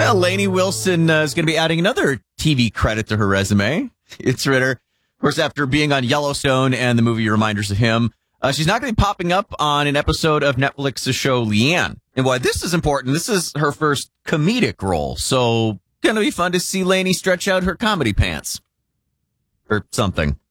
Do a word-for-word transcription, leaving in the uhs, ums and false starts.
Well, Lainey Wilson uh, is going to be adding another T V credit to her resume. It's Ritter. Of course, after being on Yellowstone and the movie Reminders of Him, uh, she's not going to be popping up on an episode of Netflix's show Leanne. And why this is important, this is her first comedic role. So, going to be fun to see Lainey stretch out her comedy pants. Or something.